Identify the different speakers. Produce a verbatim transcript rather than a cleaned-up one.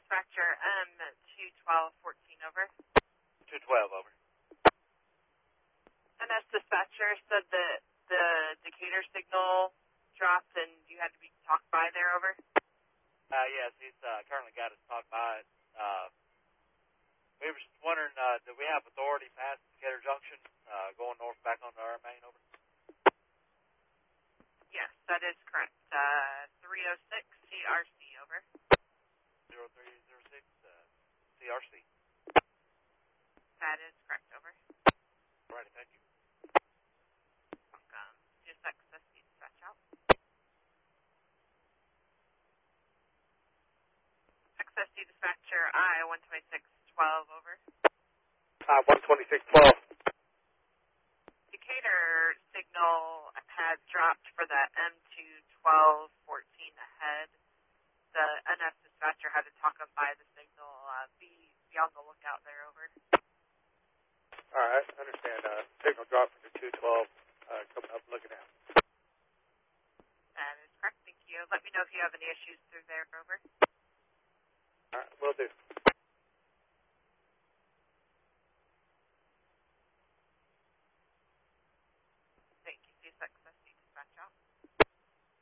Speaker 1: dispatcher, M two twelve fourteen over.
Speaker 2: two twelve over.
Speaker 1: N S dispatcher said that the Decatur signal dropped and you had to be talked by there, over.
Speaker 2: Uh, yes, he's uh, currently got us talked by it. Uh, we were just wondering, uh, do we have authority past Decatur Junction, uh, going north back onto our main, over?
Speaker 1: Yes, that is correct. Uh, three oh six C R C, over.
Speaker 2: zero three zero six uh, C R C.
Speaker 1: That is correct, over.
Speaker 2: All righty, thank you.
Speaker 1: Welcome. Just access the dispatch out. Access the dispatcher, I one twenty-six twelve, over.
Speaker 3: Uh, one twenty-six twelve.
Speaker 1: Decatur signal had dropped for that M two twelve fourteen ahead. The N S dispatcher had to talk them by the signal. Uh, be, be on the lookout there, over.
Speaker 3: All right, I understand. Uh, signal drop from the two twelve uh, coming up, looking out.
Speaker 1: That is correct, thank you. Let me know if you have any issues through there, over.
Speaker 3: All right, will do.